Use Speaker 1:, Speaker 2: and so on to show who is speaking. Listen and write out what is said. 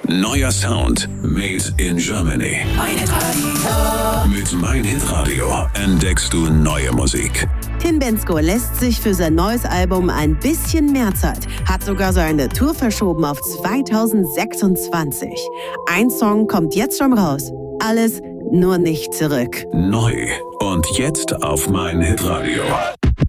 Speaker 1: Neuer Sound made in Germany.
Speaker 2: Mein Hitradio.
Speaker 1: Mit Mein Hitradio entdeckst du neue Musik.
Speaker 3: Tim Bendzko lässt sich für sein neues Album ein bisschen mehr Zeit, hat sogar seine Tour verschoben auf 2026. Ein Song kommt jetzt schon raus. Alles nur nicht zurück.
Speaker 1: Neu und jetzt auf Mein Hitradio.